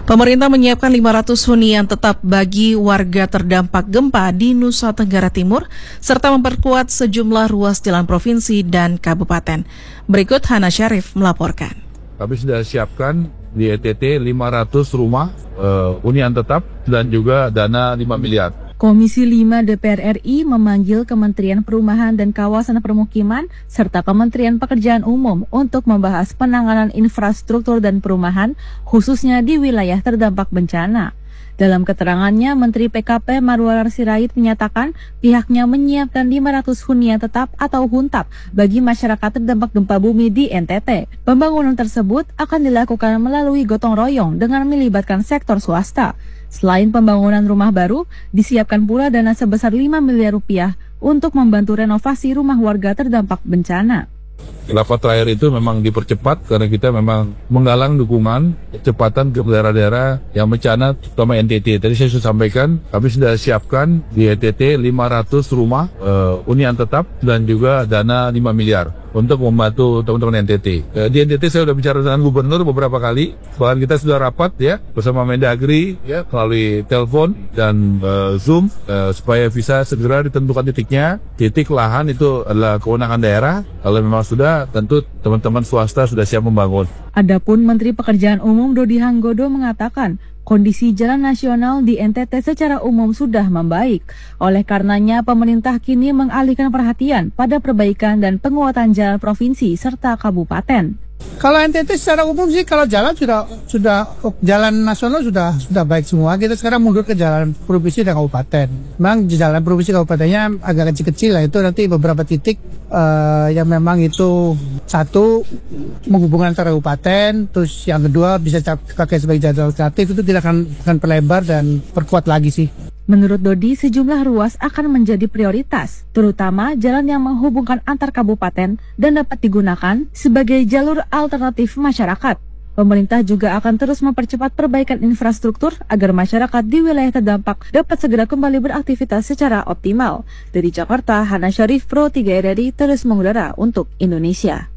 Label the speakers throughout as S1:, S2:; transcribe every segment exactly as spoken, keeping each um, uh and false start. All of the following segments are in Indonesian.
S1: Pemerintah menyiapkan lima ratus hunian tetap bagi warga terdampak gempa di Nusa Tenggara Timur, serta memperkuat sejumlah ruas jalan provinsi dan kabupaten. Berikut Hana Syarif melaporkan.
S2: Kami sudah siapkan di E T T lima ratus rumah uh, hunian tetap dan juga dana lima miliar.
S3: Komisi lima D P R R I memanggil Kementerian Perumahan dan Kawasan Permukiman serta Kementerian Pekerjaan Umum untuk membahas penanganan infrastruktur dan perumahan, khususnya di wilayah terdampak bencana. Dalam keterangannya, Menteri P K P Marwarar Sirait menyatakan pihaknya menyiapkan lima ratus hunian tetap atau huntap bagi masyarakat terdampak gempa bumi di N T T. Pembangunan tersebut akan dilakukan melalui gotong royong dengan melibatkan sektor swasta. Selain pembangunan rumah baru, disiapkan pula dana sebesar lima miliar rupiah untuk membantu renovasi rumah warga terdampak bencana.
S2: Rapat terakhir itu memang dipercepat karena kita memang menggalang dukungan kecepatan ke daerah-daerah yang bencana, terutama N T T. Tadi saya sudah sampaikan, kami sudah siapkan di E T T lima ratus rumah uh, hunian tetap dan juga dana lima miliar untuk membantu teman-teman N T T. Uh, di N T T saya sudah bicara dengan gubernur beberapa kali, bahkan kita sudah rapat ya bersama Mendagri ya melalui telepon dan uh, Zoom uh, supaya bisa segera ditentukan titiknya. Titik lahan itu adalah kewenangan daerah. Kalau memang sudah, tentu teman-teman swasta sudah siap membangun.
S3: Adapun Menteri Pekerjaan Umum Dodi Hanggodo mengatakan kondisi jalan nasional di N T T secara umum sudah membaik. Oleh karenanya, pemerintah kini mengalihkan perhatian pada perbaikan dan penguatan jalan provinsi serta kabupaten.
S4: Kalau N T T secara umum sih kalau jalan sudah sudah jalan nasional sudah sudah baik semua. Kita sekarang mundur ke jalan provinsi dan kabupaten. Memang jalan provinsi kabupatennya agak kecil-kecil lah, itu nanti beberapa titik uh, yang memang itu satu menghubungkan antara kabupaten, terus yang kedua bisa pakai sebagai jalan alternatif, itu tidak akan akan perlebar dan perkuat lagi sih.
S3: Menurut Dodi, sejumlah ruas akan menjadi prioritas, terutama jalan yang menghubungkan antar kabupaten dan dapat digunakan sebagai jalur alternatif masyarakat. Pemerintah juga akan terus mempercepat perbaikan infrastruktur agar masyarakat di wilayah terdampak dapat segera kembali beraktivitas secara optimal. Dari Jakarta, Hana Syarif, Pro tiga R R I, terus mengudara untuk Indonesia.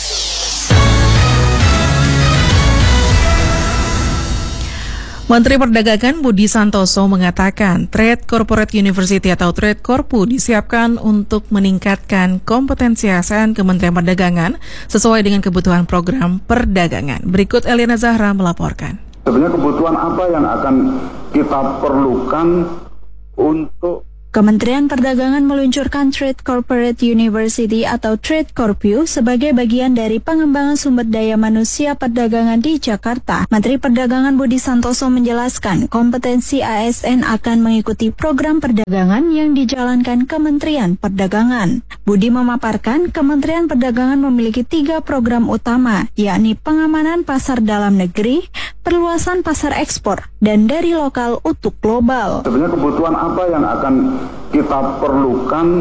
S1: Menteri Perdagangan Budi Santoso mengatakan Trade Corporate University atau Trade Corpu disiapkan untuk meningkatkan kompetensi A S N Kementerian Perdagangan sesuai dengan kebutuhan program perdagangan. Berikut Eliana Zahra melaporkan.
S5: Sebenarnya kebutuhan apa yang akan kita perlukan untuk
S6: Kementerian Perdagangan meluncurkan Trade Corporate University atau Trade Corpu sebagai bagian dari pengembangan sumber daya manusia perdagangan di Jakarta. Menteri Perdagangan Budi Santoso menjelaskan kompetensi A S N akan mengikuti program perdagangan yang dijalankan Kementerian Perdagangan. Budi memaparkan Kementerian Perdagangan memiliki tiga program utama, yakni pengamanan pasar dalam negeri, perluasan pasar ekspor, dan dari lokal untuk global.
S5: Sebenarnya kebutuhan apa yang akan kita perlukan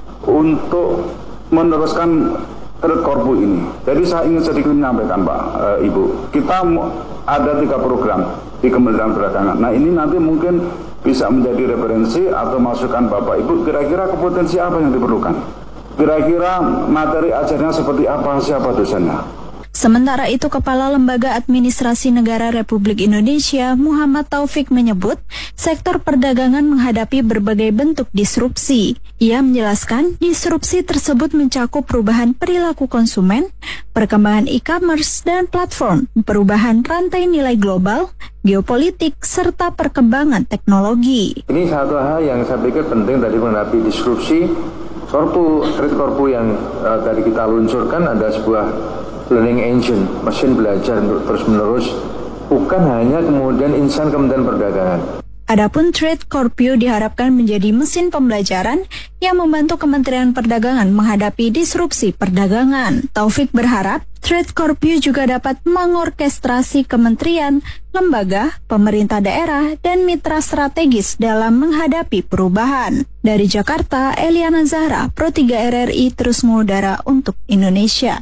S5: untuk meneruskan Trade Corpu ini. Jadi saya ingin sedikit menyampaikan Pak, e, Ibu, kita ada tiga program di Kementerian Perdagangan. Nah ini nanti mungkin bisa menjadi referensi atau masukan Bapak Ibu, kira-kira kompetensi apa yang diperlukan? Kira-kira materi ajarnya seperti apa, siapa dosennya?
S6: Sementara itu, Kepala Lembaga Administrasi Negara Republik Indonesia, Muhammad Taufik menyebut, sektor perdagangan menghadapi berbagai bentuk disrupsi. Ia menjelaskan, disrupsi tersebut mencakup perubahan perilaku konsumen, perkembangan e-commerce dan platform, perubahan rantai nilai global, geopolitik, serta perkembangan teknologi.
S7: Ini satu hal yang saya pikir penting tadi menghadapi disrupsi. Korpu, Trade Corpu yang uh, tadi kita luncurkan ada sebuah learning engine, mesin belajar untuk terus-menerus, bukan hanya kemudian insan Kementerian Perdagangan.
S6: Adapun Trade Corpu diharapkan menjadi mesin pembelajaran yang membantu Kementerian Perdagangan menghadapi disrupsi perdagangan. Taufik berharap Trade Corpu juga dapat mengorkestrasi kementerian, lembaga, pemerintah daerah, dan mitra strategis dalam menghadapi perubahan. Dari Jakarta, Eliana Zahra, Pro tiga R R I, terus mengudara untuk Indonesia.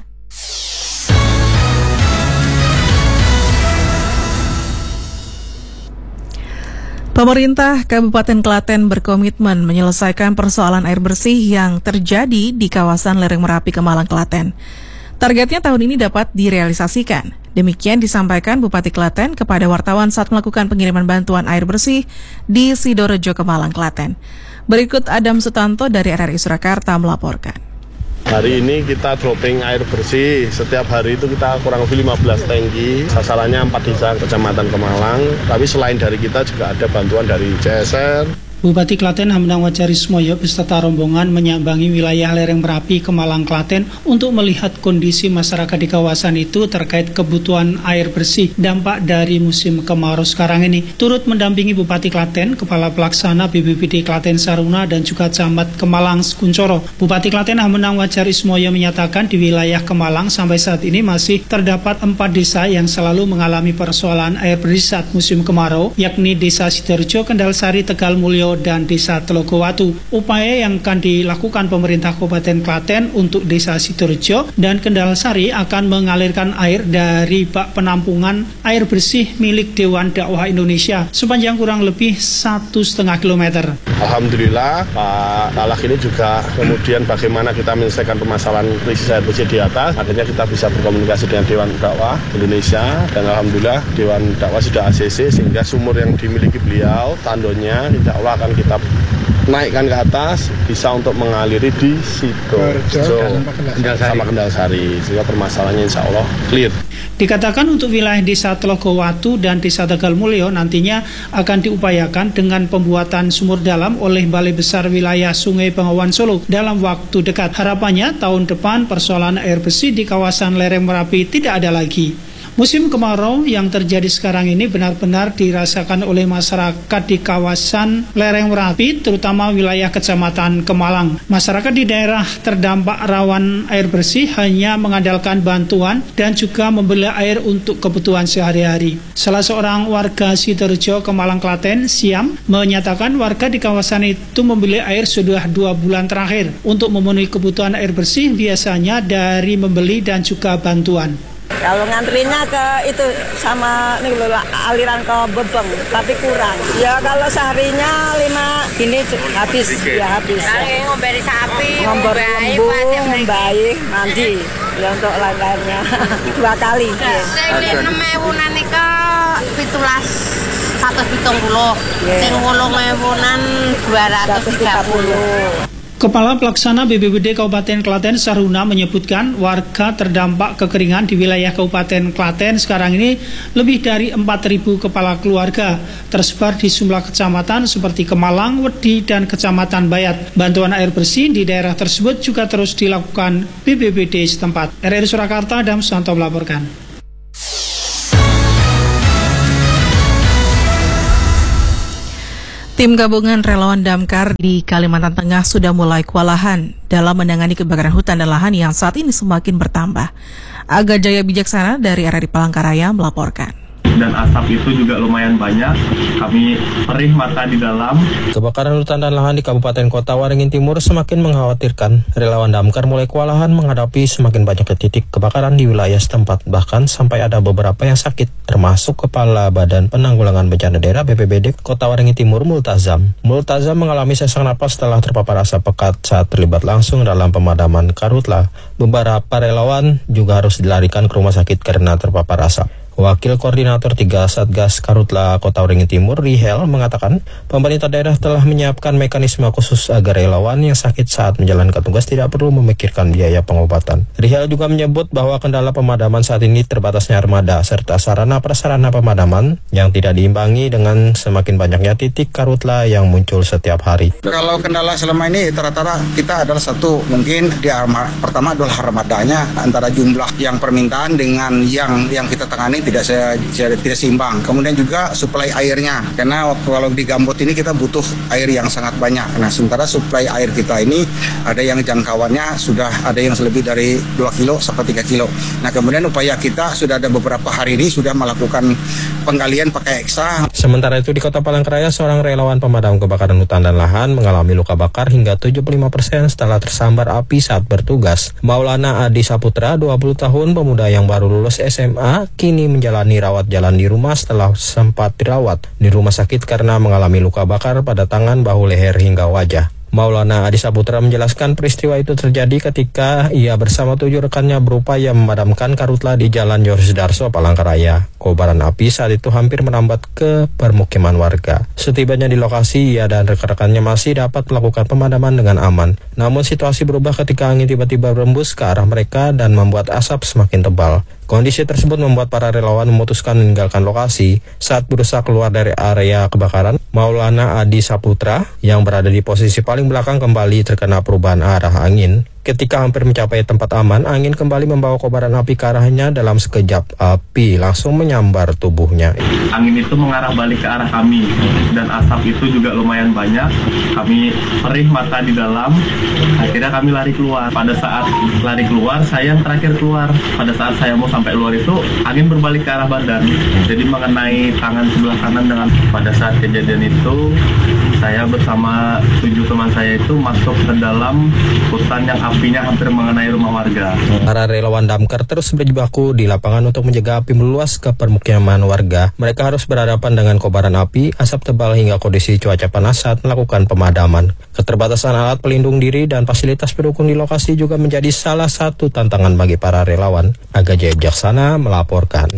S1: Pemerintah Kabupaten Klaten berkomitmen menyelesaikan persoalan air bersih yang terjadi di kawasan lereng Merapi, Kemalang, Klaten. Targetnya tahun ini dapat direalisasikan. Demikian disampaikan Bupati Klaten kepada wartawan saat melakukan pengiriman bantuan air bersih di Sidorejo, Kemalang, Klaten. Berikut Adam Sutanto dari R R I Surakarta melaporkan.
S8: Hari ini kita dropping air bersih, setiap hari itu kita kurang lebih lima belas tangki, sasarannya empat desa Kecamatan Kemalang, tapi selain dari kita juga ada bantuan dari C S R.
S9: Bupati Klaten Hamdang Wajarismoyo beserta rombongan menyambangi wilayah lereng Merapi, Kemalang, Klaten untuk melihat kondisi masyarakat di kawasan itu terkait kebutuhan air bersih dampak dari musim kemarau sekarang ini. Turut mendampingi Bupati Klaten, Kepala Pelaksana B P B D Klaten Saruna dan juga Camat Kemalang Kuncoro. Bupati Klaten Hamdang Wajarismoyo menyatakan di wilayah Kemalang sampai saat ini masih terdapat empat desa yang selalu mengalami persoalan air bersih saat musim kemarau, yakni Desa Sidorejo, Kendal Sari, Tegal Mulyo, dan Desa Telogowatu. Upaya yang akan dilakukan pemerintah Kabupaten Klaten untuk Desa Sidorejo dan Kendal Sari akan mengalirkan air dari bak penampungan air bersih milik Dewan Dakwah Indonesia sepanjang kurang lebih satu setengah kilometer.
S8: Alhamdulillah Pak Talak ini juga kemudian bagaimana kita menyelesaikan permasalahan krisis air bersih di atas. Akhirnya kita bisa berkomunikasi dengan Dewan Dakwah Indonesia dan Alhamdulillah Dewan Dakwah sudah A C C sehingga sumur yang dimiliki beliau, tandonnya insya Allah akan kita naikkan ke atas, bisa untuk mengaliri di Sidorejo sama Kendal Sari, sehingga permasalahannya insya Allah clear.
S9: Dikatakan untuk wilayah Desa Telogowatu dan Desa Tegal Mulyo nantinya akan diupayakan dengan pembuatan sumur dalam oleh Balai Besar Wilayah Sungai Bengawan Solo dalam waktu dekat. Harapannya tahun depan persoalan air bersih di kawasan lereng Merapi tidak ada lagi. Musim kemarau yang terjadi sekarang ini benar-benar dirasakan oleh masyarakat di kawasan lereng Merapi, terutama wilayah Kecamatan Kemalang. Masyarakat di daerah terdampak rawan air bersih hanya mengandalkan bantuan dan juga membeli air untuk kebutuhan sehari-hari. Salah seorang warga Sidorejo, Kemalang, Klaten, Siam, menyatakan warga di kawasan itu membeli air sudah dua bulan terakhir. Untuk memenuhi kebutuhan air bersih biasanya dari membeli dan juga bantuan.
S10: Kalau ngantrinya ke itu sama nih loh, aliran ke Bebeng, tapi kurang. Ya kalau seharinya lima ini habis, ya habis.
S11: Ya. Ngomberi sapi,
S10: ngombor lembu, membaik, mandi. Ya untuk lain-lainnya dua kali.
S11: Saya enam ewunan nih ke pitulas satu pitung puluh, sing ngulung ewunan dua ratus tiga puluh.
S9: Kepala Pelaksana B P B D Kabupaten Klaten Saruna menyebutkan warga terdampak kekeringan di wilayah Kabupaten Klaten sekarang ini lebih dari empat ribu kepala keluarga tersebar di sejumlah kecamatan seperti Kemalang, Wedi, dan Kecamatan Bayat. Bantuan air bersih di daerah tersebut juga terus dilakukan B P B D setempat. R R I Surakarta, Adam Sutanto melaporkan.
S1: Tim gabungan relawan Damkar di Kalimantan Tengah sudah mulai kewalahan dalam menangani kebakaran hutan dan lahan yang saat ini semakin bertambah. Aga Jaya Bijaksana dari R R I Palangkaraya melaporkan.
S12: Dan asap itu juga lumayan banyak, kami perih mata di dalam.
S13: Kebakaran hutan dan lahan di Kabupaten Kota Waringin Timur semakin mengkhawatirkan. Relawan Damkar mulai kewalahan menghadapi semakin banyaknya titik kebakaran di wilayah setempat, bahkan sampai ada beberapa yang sakit, termasuk Kepala Badan Penanggulangan Bencana Daerah B P B D Kota Waringin Timur Multazam. Multazam mengalami sesak napas setelah terpapar asap pekat saat terlibat langsung dalam pemadaman karhutla. Beberapa relawan juga harus dilarikan ke rumah sakit karena terpapar asap. Wakil Koordinator tiga Satgas Karhutla Kota Waringin Timur, Rihel, mengatakan pemerintah daerah telah menyiapkan mekanisme khusus agar relawan yang sakit saat menjalankan tugas tidak perlu memikirkan biaya pengobatan. Rihel juga menyebut bahwa kendala pemadaman saat ini terbatasnya armada serta sarana prasarana pemadaman yang tidak diimbangi dengan semakin banyaknya titik karhutla yang muncul setiap hari.
S14: Kalau kendala selama ini rata-rata kita adalah satu, mungkin di arma, pertama adalah armadanya antara jumlah yang permintaan dengan yang yang kita tangani tidak saya tidak seimbang. Kemudian juga suplai airnya, karena kalau di Gambot ini kita butuh air yang sangat banyak. Nah, sementara suplai air kita ini ada yang jangkauannya sudah ada yang lebih dari dua kilo sampai tiga kilo. Nah, kemudian upaya kita sudah ada beberapa hari ini sudah melakukan penggalian pakai eksa.
S13: Sementara itu di Kota Palangkaraya, seorang relawan pemadam kebakaran hutan dan lahan mengalami luka bakar hingga tujuh puluh lima persen setelah tersambar api saat bertugas. Maulana Adi Saputra, dua puluh tahun, pemuda yang baru lulus S M A, kini menjalani rawat jalan di rumah setelah sempat dirawat di rumah sakit karena mengalami luka bakar pada tangan, bahu, leher, hingga wajah. Maulana Adi Saputra menjelaskan peristiwa itu terjadi ketika ia bersama tujuh rekannya berupaya memadamkan karhutla di Jalan Yorisdarso, Palangkaraya. Kobaran api saat itu hampir merambat ke permukiman warga. Setibanya di lokasi, ia dan rekan-rekannya masih dapat melakukan pemadaman dengan aman. Namun situasi berubah ketika angin tiba-tiba berembus ke arah mereka dan membuat asap semakin tebal. Kondisi tersebut membuat para relawan memutuskan meninggalkan lokasi. Saat berusaha keluar dari area kebakaran, Maulana Adi Saputra yang berada di posisi paling belakang kembali terkena perubahan arah angin. Ketika hampir mencapai tempat aman, angin kembali membawa kobaran api ke arahnya. Dalam sekejap, api langsung menyambar tubuhnya.
S12: Angin itu mengarah balik ke arah kami, dan asap itu juga lumayan banyak. Kami perih mata di dalam, akhirnya kami lari keluar. Pada saat lari keluar, saya yang terakhir keluar. Pada saat saya mau sampai luar itu, angin berbalik ke arah badan, jadi mengenai tangan sebelah kanan. Dengan pada saat kejadian itu, saya bersama tujuh teman saya itu masuk ke dalam hutan yang apinya hampir mengenai rumah warga.
S13: Para relawan damkar terus berjibaku di lapangan untuk mencegah api meluas ke permukiman warga. Mereka harus berhadapan dengan kobaran api, asap tebal hingga kondisi cuaca panas saat melakukan pemadaman. Keterbatasan alat pelindung diri dan fasilitas pendukung di lokasi juga menjadi salah satu tantangan bagi para relawan. Aga Jaya Bijaksana melaporkan.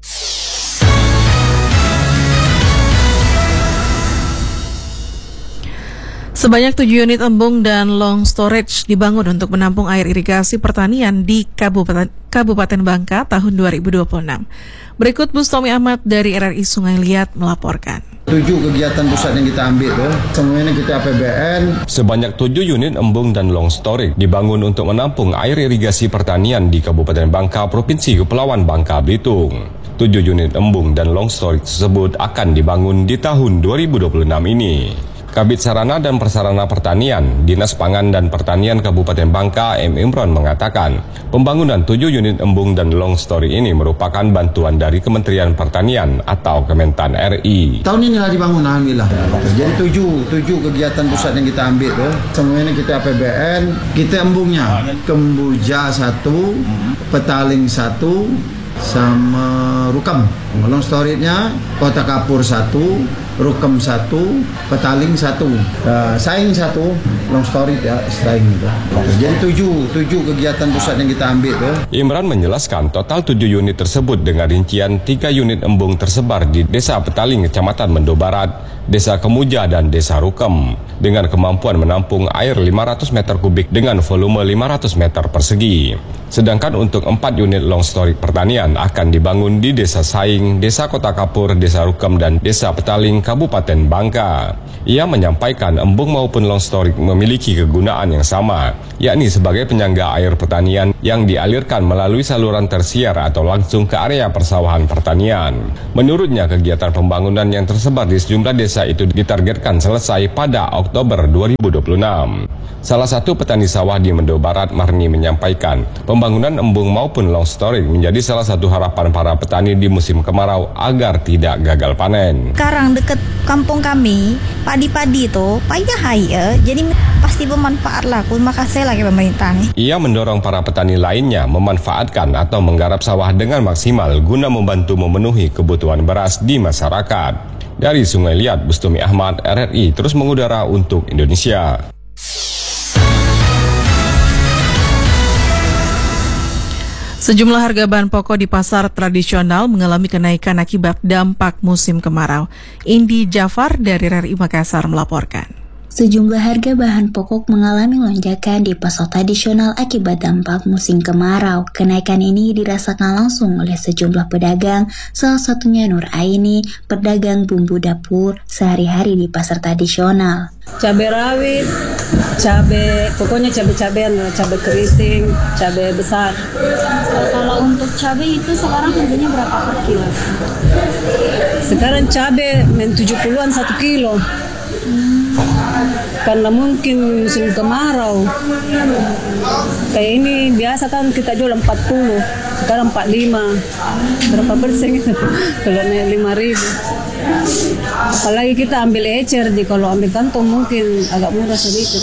S1: Sebanyak tujuh unit embung dan long storage dibangun untuk menampung air irigasi pertanian di Kabupaten, Kabupaten Bangka tahun dua ribu dua puluh enam. Berikut Bustomi Ahmad dari R R I Sungai Liat melaporkan.
S15: Tujuh kegiatan pusat yang kita ambil tuh, semuanya kita A P B N.
S16: Sebanyak tujuh unit embung dan long storage dibangun untuk menampung air irigasi pertanian di Kabupaten Bangka, Provinsi Kepulauan Bangka Belitung. Tujuh unit embung dan long storage tersebut akan dibangun di tahun dua ribu dua puluh enam ini. Kabid Sarana dan Prasarana Pertanian, Dinas Pangan dan Pertanian Kabupaten Bangka, M. Imron mengatakan, pembangunan tujuh unit embung dan long storage ini merupakan bantuan dari Kementerian Pertanian atau Kementan R I.
S15: Tahun ini lah dibangun, alhamdulillah. Jadi tujuh, tujuh kegiatan pusat yang kita ambil tuh, semuanya kita A P B N, kita embungnya, Kembuja satu, Petaling satu, sama Rukam. Long storage-nya Kota Kapur satu, Rukam satu, Petaling satu, uh, Saing satu, long storage ya, Saing itu. Jadi tujuh, tujuh kegiatan pusat yang kita ambil tuh.
S16: Imran menjelaskan total tujuh unit tersebut dengan rincian tiga unit embung tersebar di Desa Petaling, Kecamatan Mendo Barat, Desa Kemuja dan Desa Rukam, dengan kemampuan menampung air lima ratus meter kubik dengan volume lima ratus meter persegi. Sedangkan untuk empat unit long storage pertanian akan dibangun di Desa Saing, Desa Kota Kapur, Desa Rukam, dan Desa Petaling, Kabupaten Bangka. Ia menyampaikan embung maupun long storage memiliki kegunaan yang sama, yakni sebagai penyangga air pertanian yang dialirkan melalui saluran tersier atau langsung ke area persawahan pertanian. Menurutnya, kegiatan pembangunan yang tersebar di sejumlah desa itu ditargetkan selesai pada Oktober dua ribu dua puluh enam. Salah satu petani sawah di Mendo Barat, Marni, menyampaikan pembangunan embung maupun long storage menjadi salah satu harapan para petani di musim kemarau agar tidak gagal panen.
S17: Sekarang dekat kampung kami, padi-padi itu payah ya, jadi pasti bermanfaat lah. Terima kasih lagi pemerintah nih.
S16: Ia mendorong para petani lainnya memanfaatkan atau menggarap sawah dengan maksimal guna membantu memenuhi kebutuhan beras di masyarakat. Dari Sungai Liat, Bustomi Ahmad, R R I terus mengudara untuk Indonesia.
S1: Sejumlah harga bahan pokok di pasar tradisional mengalami kenaikan akibat dampak musim kemarau. Indi Jafar dari R R I Makassar melaporkan.
S18: Sejumlah harga bahan pokok mengalami lonjakan di pasar tradisional akibat dampak musim kemarau. Kenaikan ini dirasakan langsung oleh sejumlah pedagang, salah satunya Nur Aini, pedagang bumbu dapur sehari-hari di pasar tradisional.
S19: Cabai rawit, cabai, pokoknya cabai-cabean, cabai keriting, cabai besar.
S18: Kalau untuk cabai itu sekarang harganya berapa per kilo?
S19: Sekarang cabai men tujuh puluhan satu kilo. Hmm. Karena mungkin musim kemarau. Kayak ini biasa kan kita jual empat puluh, sekarang empat puluh lima. Berapa persen itu? Kalau naik lima ribu. Apalagi kita ambil ecer, di kalau ambil kantong mungkin agak murah sedikit.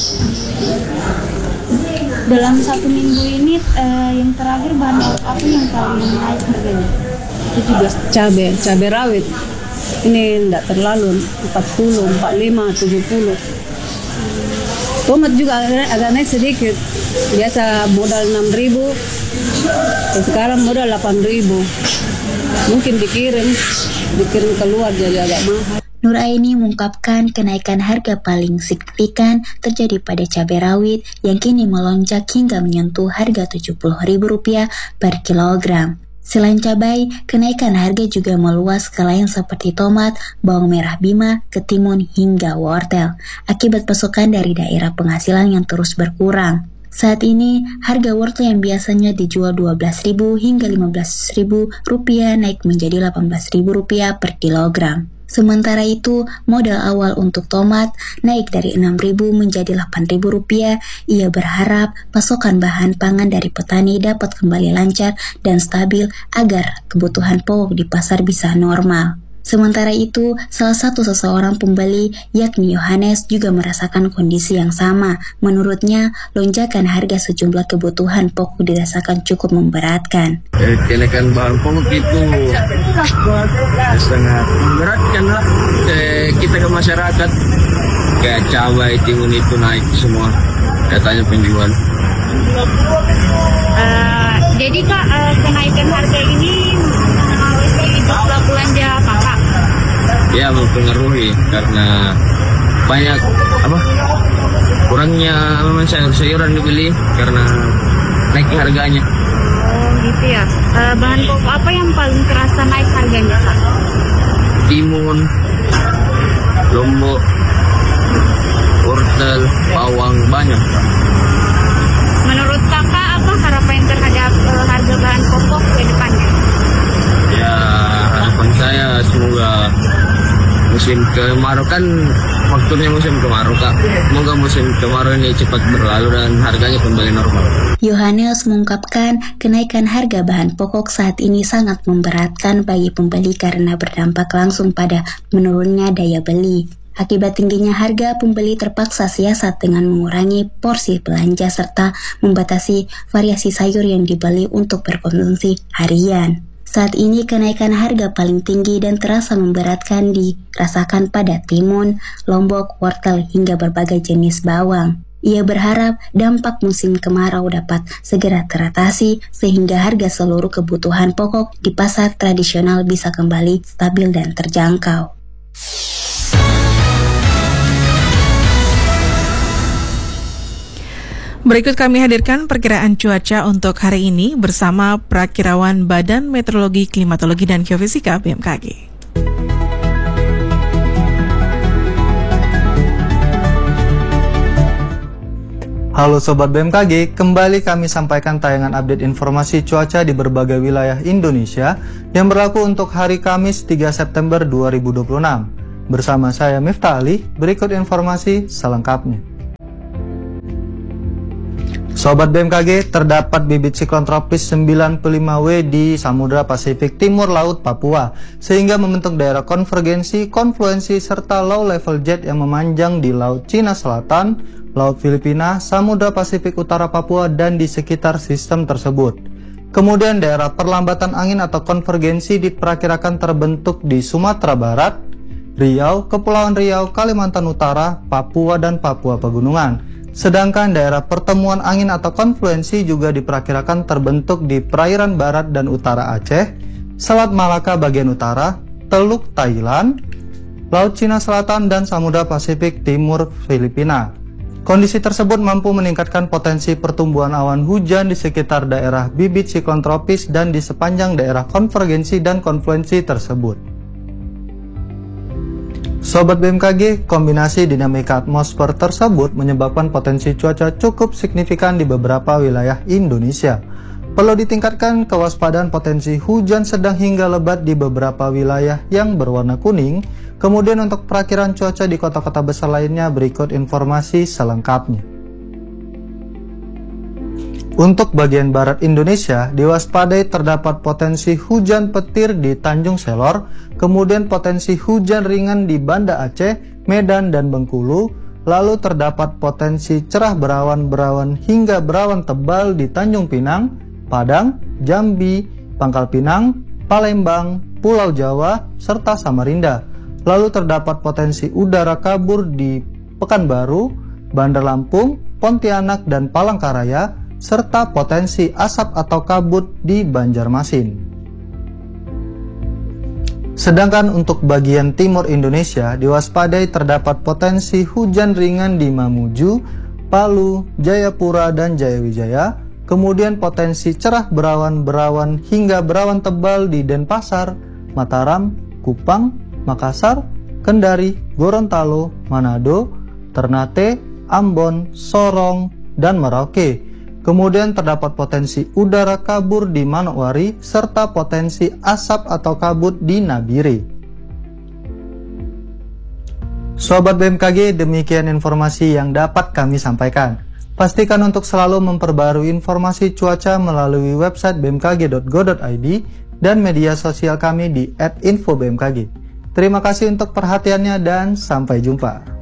S18: Dalam satu minggu ini eh, yang terakhir bahan apa yang paling naik harganya?
S19: Itu juga cabai, cabai rawit. Ini enggak terlalu, empat puluh, empat puluh lima, tujuh puluh. Tomat juga agak, agak naik sedikit. Biasa modal enam ribu, sekarang modal delapan ribu. Mungkin dikirim, dikirim keluar jadi agak mahal.
S18: Nuraini mengungkapkan kenaikan harga paling signifikan terjadi pada cabai rawit yang kini melonjak hingga menyentuh harga tujuh puluh ribu rupiah per kilogram. Selain cabai, kenaikan harga juga meluas ke lain seperti tomat, bawang merah Bima, ketimun, hingga wortel, akibat pasokan dari daerah penghasilan yang terus berkurang. Saat ini, harga wortel yang biasanya dijual dua belas ribu hingga lima belas ribu rupiah naik menjadi delapan belas ribu rupiah per kilogram. Sementara itu, modal awal untuk tomat naik dari enam ribu menjadi delapan ribu rupiah. Ia berharap pasokan bahan pangan dari petani dapat kembali lancar dan stabil agar kebutuhan pokok di pasar bisa normal. Sementara itu, salah satu seseorang pembeli, yakni Yohanes, juga merasakan kondisi yang sama. Menurutnya, lonjakan harga sejumlah kebutuhan pokok dirasakan cukup memberatkan.
S20: Eh, kenaikan bahan pokok itu sangat memberatkan lah eh, kita ke masyarakat. Kayak cabai, timun itu naik semua, katanya penjual.
S21: Uh, jadi Kak, uh, kenaikan harga ini mempengaruhi jumlah belanja Kakak?
S20: Ya, mempengaruhi karena banyak apa kurangnya memang sayur-sayuran dibeli karena naik harganya.
S21: Oh gitu ya. Uh, bahan pokok apa yang paling terasa naik harganya Kak?
S20: Timun, lombok, wortel, bawang, banyak.
S21: Menurut Kakak apa harapan terhadap uh, harga bahan pokok ke depannya?
S20: Ya, harapan saya semoga musim kemarau, kan waktunya musim kemarau Kak. Semoga musim kemarau ini cepat berlalu dan harganya kembali normal.
S18: Yohanes mengungkapkan kenaikan harga bahan pokok saat ini sangat memberatkan bagi pembeli karena berdampak langsung pada menurunnya daya beli. Akibat tingginya harga, pembeli terpaksa siasat dengan mengurangi porsi belanja serta membatasi variasi sayur yang dibeli untuk berkonsumsi harian. Saat ini kenaikan harga paling tinggi dan terasa memberatkan dirasakan pada timun, lombok, wortel, hingga berbagai jenis bawang. Ia berharap dampak musim kemarau dapat segera teratasi sehingga harga seluruh kebutuhan pokok di pasar tradisional bisa kembali stabil dan terjangkau.
S1: Berikut kami hadirkan perkiraan cuaca untuk hari ini bersama Prakirawan Badan Meteorologi, Klimatologi, dan Geofisika B M K G.
S22: Halo Sobat B M K G, kembali kami sampaikan tayangan update informasi cuaca di berbagai wilayah Indonesia yang berlaku untuk hari Kamis tiga September dua ribu dua puluh enam. Bersama saya Miftah Ali, berikut informasi selengkapnya. Sobat B M K G, terdapat bibit siklon tropis sembilan puluh lima W di Samudra Pasifik Timur Laut Papua, sehingga membentuk daerah konvergensi, konfluensi, serta low level jet yang memanjang di Laut Cina Selatan, Laut Filipina, Samudra Pasifik Utara Papua, dan di sekitar sistem tersebut. Kemudian daerah perlambatan angin atau konvergensi diperkirakan terbentuk di Sumatera Barat, Riau, Kepulauan Riau, Kalimantan Utara, Papua, dan Papua Pegunungan. Sedangkan daerah pertemuan angin atau konfluensi juga diperkirakan terbentuk di perairan barat dan utara Aceh, Selat Malaka bagian utara, Teluk Thailand, Laut Cina Selatan, dan Samudra Pasifik Timur Filipina. Kondisi tersebut mampu meningkatkan potensi pertumbuhan awan hujan di sekitar daerah bibit siklon tropis dan di sepanjang daerah konvergensi dan konfluensi tersebut. Sobat B M K G, kombinasi dinamika atmosfer tersebut menyebabkan potensi cuaca cukup signifikan di beberapa wilayah Indonesia. Perlu ditingkatkan kewaspadaan potensi hujan sedang hingga lebat di beberapa wilayah yang berwarna kuning. Kemudian untuk perakiraan cuaca di kota-kota besar lainnya, berikut informasi selengkapnya. Untuk bagian barat Indonesia, diwaspadai terdapat potensi hujan petir di Tanjung Selor, kemudian potensi hujan ringan di Banda Aceh, Medan, dan Bengkulu, lalu terdapat potensi cerah berawan-berawan hingga berawan tebal di Tanjung Pinang, Padang, Jambi, Pangkal Pinang, Palembang, Pulau Jawa, serta Samarinda. Lalu terdapat potensi udara kabur di Pekanbaru, Bandar Lampung, Pontianak, dan Palangkaraya, serta potensi asap atau kabut di Banjarmasin. Sedangkan untuk bagian timur Indonesia, diwaspadai terdapat potensi hujan ringan di Mamuju, Palu, Jayapura, dan Jayawijaya, kemudian potensi cerah berawan-berawan hingga berawan tebal di Denpasar, Mataram, Kupang, Makassar, Kendari, Gorontalo, Manado, Ternate, Ambon, Sorong, dan Merauke. Kemudian terdapat potensi udara kabur di Manokwari serta potensi asap atau kabut di Nabire. Sobat B M K G, demikian informasi yang dapat kami sampaikan. Pastikan untuk selalu memperbarui informasi cuaca melalui website b m k g dot go dot i d dan media sosial kami di et info b m k g. Terima kasih untuk perhatiannya dan sampai jumpa.